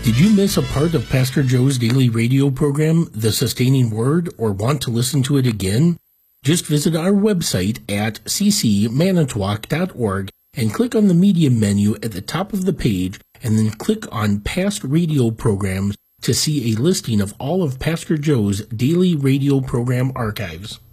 Did you miss a part of Pastor Joe's daily radio program, The Sustaining Word, or want to listen to it again? Just visit our website at ccmanitowoc.org and click on the media menu at the top of the page, and then click on past radio programs to see a listing of all of Pastor Joe's daily radio program archives.